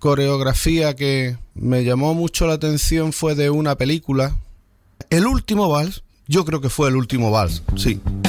coreografía que me llamó mucho la atención fue de una película. El último vals, yo creo que fue el último vals, sí.